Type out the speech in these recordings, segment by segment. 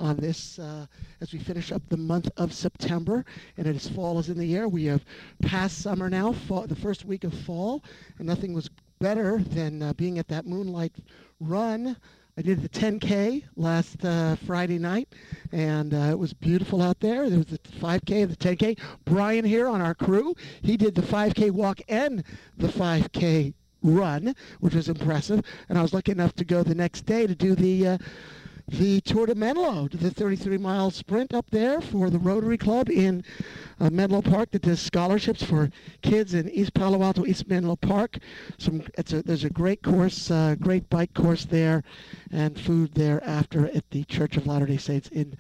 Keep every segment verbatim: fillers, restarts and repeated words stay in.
on this uh, as we finish up the month of September, and it is fall is in the air. We have passed summer now, fall, the first week of fall, and nothing was better than uh, being at that moonlight run. I did the ten K last uh, Friday night, and uh, it was beautiful out there. There was the five K and the ten K. Brian here on our crew, he did the five K walk and the five K run, which was impressive. And I was lucky enough to go the next day to do the uh, the Tour de Menlo, the thirty-three mile sprint up there for the Rotary Club in uh, Menlo Park that does scholarships for kids in East Palo Alto, East Menlo Park. Some, it's a, there's a great course, uh, great bike course there, and food there after at the Church of Latter-day Saints in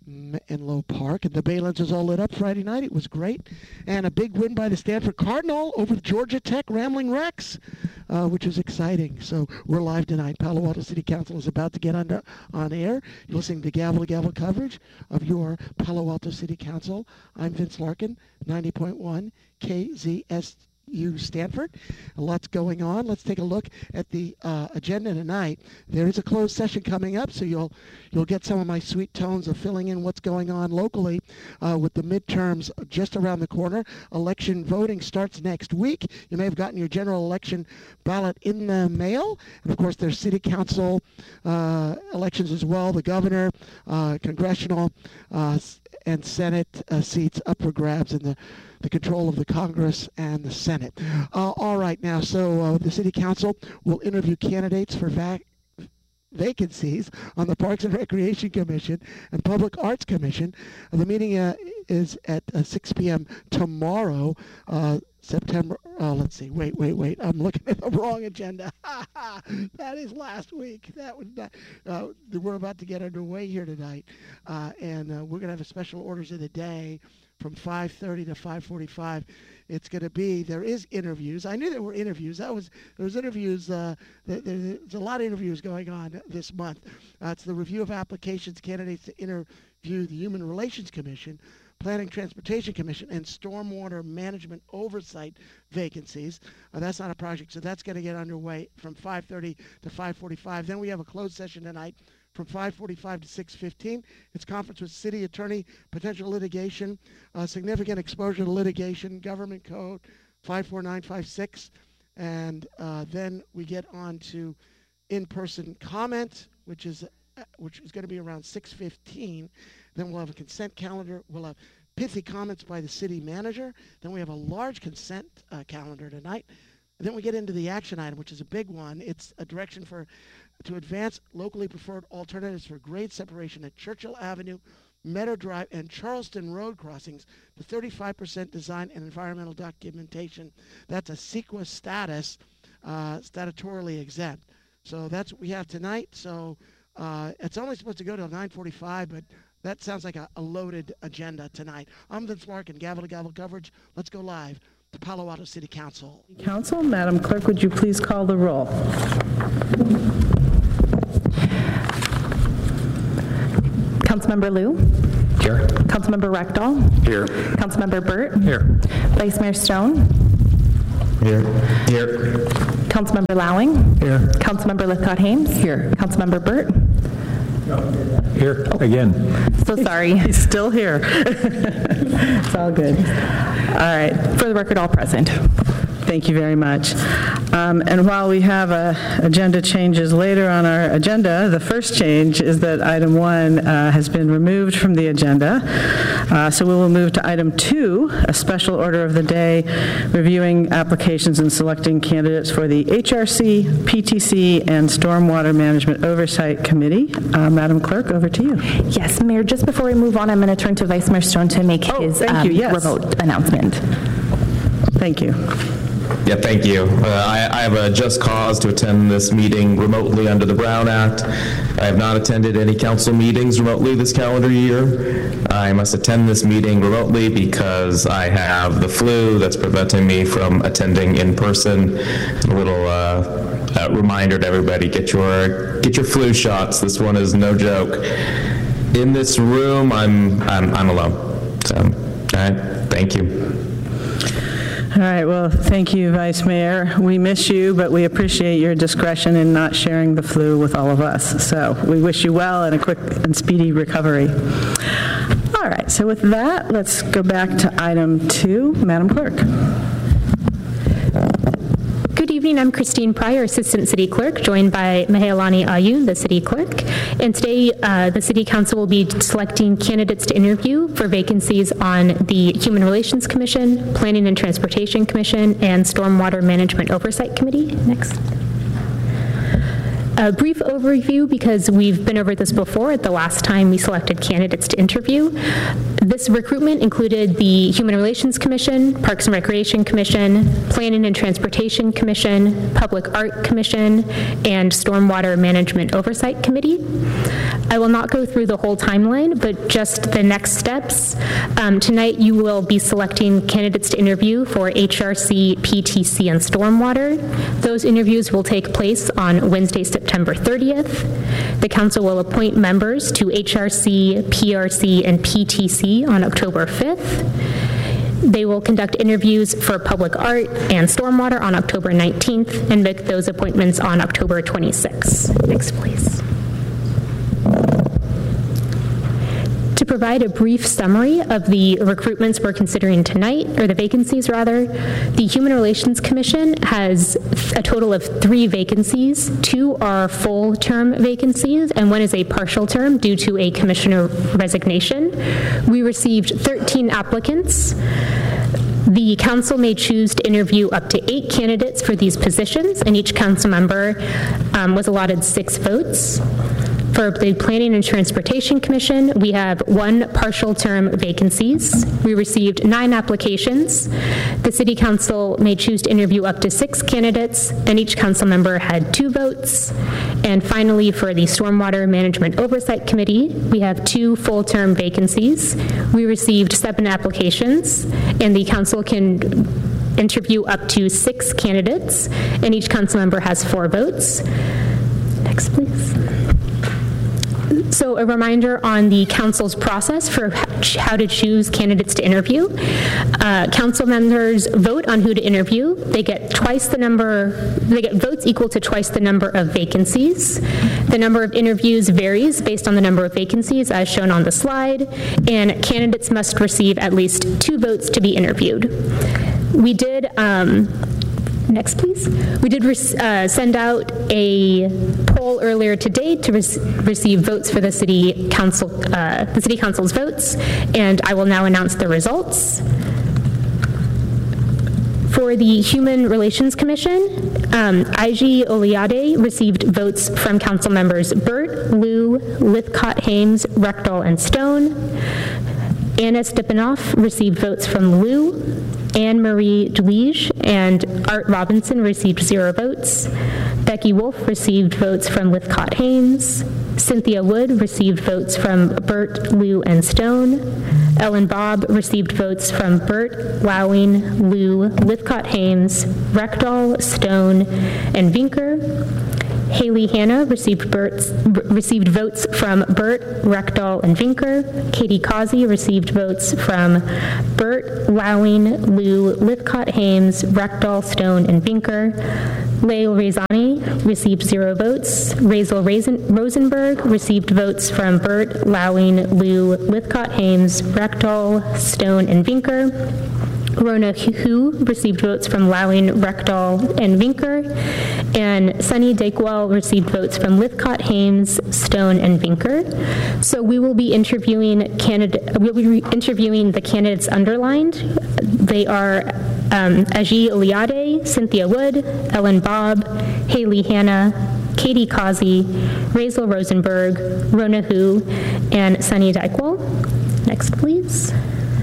Menlo Park. And the Baylands was all lit up Friday night. It was great. And a big win by the Stanford Cardinal over Georgia Tech Rambling Rex, uh, which was exciting. So we're live tonight. Palo Alto City Council is about to get under on air. You're listening to Gavel to Gavel coverage of your Palo Alto City Council. I'm Vince Larkin, ninety point one K Z S U Stanford. A lot's going on. Let's take a look at the uh, agenda tonight. There is a closed session coming up, so you'll you'll get some of my sweet tones of filling in what's going on locally uh, with the midterms just around the corner. Election voting starts next week. You may have gotten your general election ballot in the mail. And of course, there's city council uh, elections as well. The governor, uh, congressional, uh, and Senate uh, seats up for grabs in the the control of the Congress and the Senate. Uh, all right, now, so uh, the City Council will interview candidates for vac vacancies on the Parks and Recreation Commission and Public Arts Commission. Uh, the meeting uh, is at uh, six p m tomorrow, uh, September, uh, let's see, wait, wait, wait, I'm looking at the wrong agenda. That is last week. That was not, uh, we're about to get underway here tonight, uh, and uh, we're going to have a special orders of the day from five thirty to five forty-five. It's going to be, there is interviews. I knew there were interviews. That was, there was interviews, uh, there, there's a lot of interviews going on this month. Uh, it's the review of applications, candidates to interview the Human Relations Commission, Planning Transportation Commission, and Stormwater Management Oversight vacancies. Uh, that's not a project, so that's going to get underway from five thirty to five forty-five. Then we have a closed session tonight from five forty-five to six fifteen. It's conference with city attorney, potential litigation, uh, significant exposure to litigation, government code five four nine five six. And uh, then we get on to in-person comment, which is uh, which is going to be around six fifteen. Then we'll have a consent calendar. We'll have pithy comments by the city manager. Then we have a large consent uh, calendar tonight. And then we get into the action item, which is a big one. It's a direction for to advance locally preferred alternatives for grade separation at Churchill Avenue, Meadow Drive, and Charleston Road crossings to thirty-five percent design and environmental documentation. That's a C E Q A status, uh, statutorily exempt. So that's what we have tonight. So uh, it's only supposed to go till nine forty-five, but that sounds like a, a loaded agenda tonight. I'm Vince Larkin, Gavel to Gavel coverage. Let's go live to Palo Alto City Council. Council, Madam Clerk, would you please call the roll? Councilmember Liu? Here. Councilmember Reckdahl? Here. Councilmember Burt? Here. Vice Mayor Stone? Here. Here. Councilmember Lowing? Here. Councilmember Lithcott-Hames? Here. Councilmember Burt? Here again. So sorry. He's still here. It's all good. All right. For the record, all present. Thank you very much. Um, and while we have uh, agenda changes later on our agenda, the first change is that item one uh, has been removed from the agenda. Uh, so we will move to item two, a special order of the day, reviewing applications and selecting candidates for the H R C, P T C, and Stormwater Management Oversight Committee. Uh, Madam Clerk, over to you. Yes, Mayor, just before we move on, I'm going to turn to Vice Mayor Stone to make oh, his thank um, you. Yes. remote announcement. Thank you. Yeah, thank you. Uh, I, I have a just cause to attend this meeting remotely under the Brown Act. I have not attended any council meetings remotely this calendar year. I must attend this meeting remotely because I have the flu that's preventing me from attending in person. A little uh, uh, reminder to everybody, get your get your flu shots. This one is no joke. In this room, I'm I'm, I'm alone. So, all right, thank you. All right, well, thank you, Vice Mayor. We miss you, but we appreciate your discretion in not sharing the flu with all of us. So we wish you well and a quick and speedy recovery. All right, so with that, let's go back to item two. Madam Clerk. Good evening. I'm Christine Pryor, Assistant City Clerk, joined by Mahealani Ayun, the City Clerk. And today, uh, the City Council will be selecting candidates to interview for vacancies on the Human Relations Commission, Planning and Transportation Commission, and Stormwater Management Oversight Committee. Next. A brief overview, because we've been over this before at the last time we selected candidates to interview. This recruitment included the Human Relations Commission, Parks and Recreation Commission, Planning and Transportation Commission, Public Art Commission, and Stormwater Management Oversight Committee. I will not go through the whole timeline, but just the next steps. Um, tonight you will be selecting candidates to interview for H R C, P T C, and Stormwater. Those interviews will take place on Wednesday, September thirtieth. The Council will appoint members to H R C, P R C, and P T C on October fifth. They will conduct interviews for Public Art and Stormwater on October nineteenth and make those appointments on October twenty-sixth. Next, please. To provide a brief summary of the recruitments we're considering tonight, or the vacancies rather, the Human Relations Commission has a total of three vacancies. Two are full-term vacancies, and one is a partial term due to a commissioner resignation. We received thirteen applicants. The council may choose to interview up to eight candidates for these positions, and each council member um, was allotted six votes. For the Planning and Transportation Commission, we have one partial term vacancies. We received nine applications. The City Council may choose to interview up to six candidates, and each council member had two votes. And finally, for the Stormwater Management Oversight Committee, we have two full-term vacancies. We received seven applications, and the council can interview up to six candidates, and each council member has four votes. Next, please. So a reminder on the council's process for how to choose candidates to interview. Uh, council members vote on who to interview. They get twice the number, they get votes equal to twice the number of vacancies. The number of interviews varies based on the number of vacancies as shown on the slide, and candidates must receive at least two votes to be interviewed. We did, um, Next, please. We did uh, send out a poll earlier today to re receive votes for the city council, uh, the city council's votes, and I will now announce the results. For the Human Relations Commission, um, I G Oliade received votes from council members Burt, Liu, Lithcott, Hames, Rectal, and Stone. Anna Stepanoff received votes from Liu. Anne-Marie Delige and Art Robinson received zero votes. Becky Wolf received votes from Lithcott Hames. Cynthia Wood received votes from Burt, Liu, and Stone. Ellen Bobb received votes from Burt, Lowing, Liu, Lithcott Hames, Rectal, Stone, and Vinker. Haley Hanna received, Burt's, received votes from Burt, Rectal, and Vinker. Katie Causey received votes from Burt, Lowing, Liu, Lithcott Hames, Rectal, Stone, and Vinker. Lael Rezani received zero votes. Razel Rosenberg received votes from Burt, Lowing, Liu, Lithcott Hames, Rectal, Stone, and Vinker. Rona Hu received votes from Lowing, Rectal, and Vinker, and Sunny Dakewell received votes from Lithcott, Hames, Stone, and Vinker. So we will be interviewing candidate. We'll be interviewing the candidates underlined. They are um, Aji Oliade, Cynthia Wood, Ellen Bobb, Haley Hanna, Katie Causey, Razel Rosenberg, Rona Hu, and Sunny Dakewell. Next, please.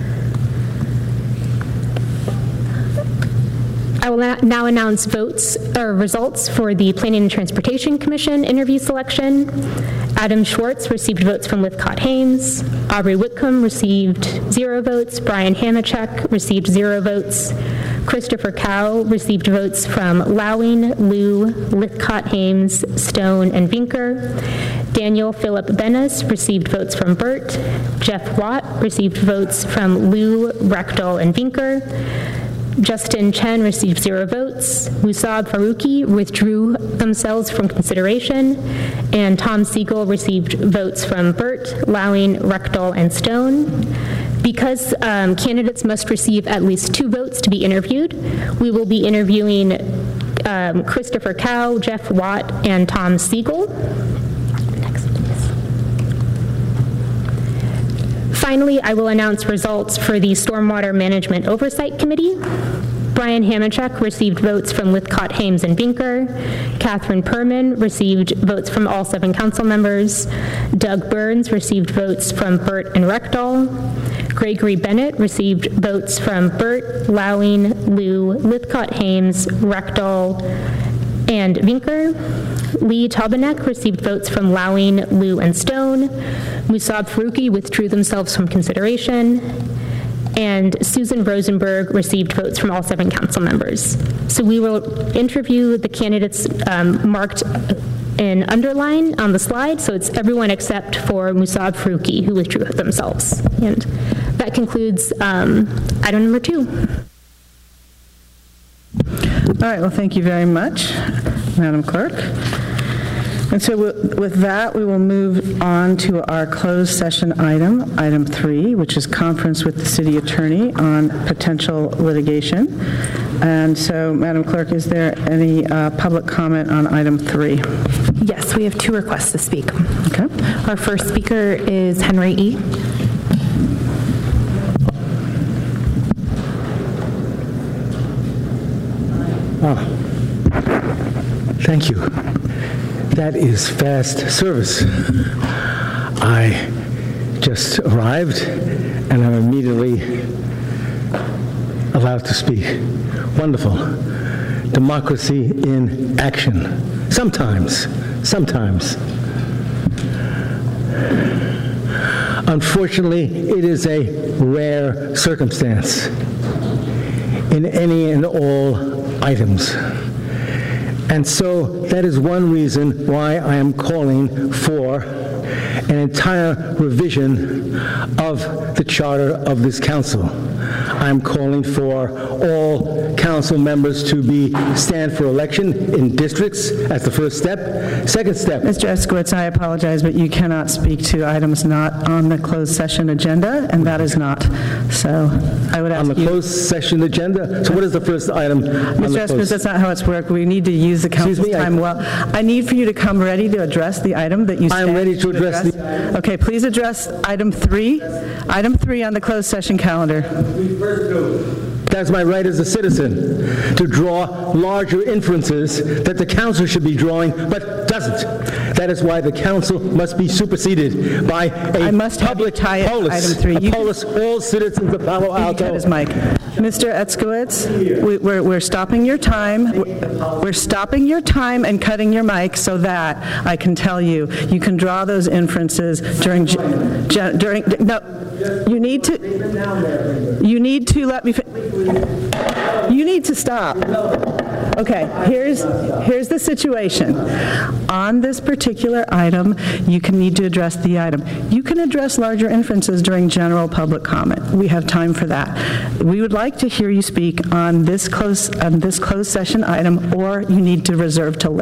I will now announce votes or results for the Planning and Transportation Commission interview selection. Adam Schwartz received votes from Lithcott Hames. Aubrey Whitcomb received zero votes. Brian Hamachek received zero votes. Christopher Cow received votes from Lowing, Liu, Lithcott Hames, Stone, and Vinker. Daniel Philip Benes received votes from Burt. Jeff Watt received votes from Liu, Rectal, and Vinker. Justin Chen received zero votes. Musab Faruqi withdrew themselves from consideration. And Tom Siegel received votes from Burt, Lowing, Rechtel, and Stone. Because um, candidates must receive at least two votes to be interviewed, we will be interviewing um, Christopher Cow, Jeff Watt, and Tom Siegel. Next, please. Finally, I will announce results for the Stormwater Management Oversight Committee. Brian Hamanchuk received votes from Lithcott, Hames, and Binker. Catherine Perman received votes from all seven council members. Doug Burns received votes from Burt and Rechtel. Gregory Bennett received votes from Burt, Lowing, Liu, Lithcott, Hames, Rechtel, and Vinker. Lee Tobanek received votes from Lowing, Liu, and Stone. Musab Faruqi withdrew themselves from consideration. And Susan Rosenberg received votes from all seven council members. So we will interview the candidates um, marked in underline on the slide, so it's everyone except for Musab Faruqi, who withdrew themselves. And that concludes um, item number two. All right, well, thank you very much, Madam Clerk. And so with that, we will move on to our closed session item, item three, which is conference with the city attorney on potential litigation. And so, Madam Clerk, is there any uh, public comment on item three? Yes, we have two requests to speak. Okay. Our first speaker is Henry E. Ah, thank you. That is fast service. I just arrived and I'm immediately allowed to speak. Wonderful. Democracy in action. Sometimes, sometimes. Unfortunately, it is a rare circumstance in any and all items. And so that is one reason why I am calling for an entire revision of the charter of this council. I'm calling for all council members to be stand for election in districts as the first step. Second step. Mister Eskowitz, I apologize, but you cannot speak to items not on the closed session agenda, and that is not. So I would ask on the you, closed session agenda. So what is the first item? Mister Eskowitz, that's not how it's worked. We need to use the council's me, time I, well. I need for you to come ready to address the item that you. I'm ready to address, address the. Okay, please address item three. Item three on the closed session calendar. That's my right as a citizen, to draw larger inferences that the council should be drawing, but doesn't. That is why the council must be superseded by a I must public tie it polis. Item three. A You polis, all citizens of Palo Alto. Cut his mic. Mister Eskowitz, we, we're, we're stopping your time. We're stopping your time and cutting your mic so that I can tell you, you can draw those inferences during, during, no, you need to, you need to let me, you need to stop. Okay, here's, here's the situation. On this particular item, you can need to address the item. You can address larger inferences during general public comment. We have time for that. We would like to hear you speak on this closed, on this closed session item, or you need to reserve till later.